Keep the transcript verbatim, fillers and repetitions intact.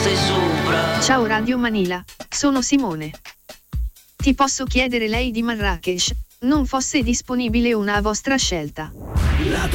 stai sopra. Ciao Radio Manila, sono Simone. Ti posso chiedere lei di Marrakesh, non fosse disponibile una vostra scelta? La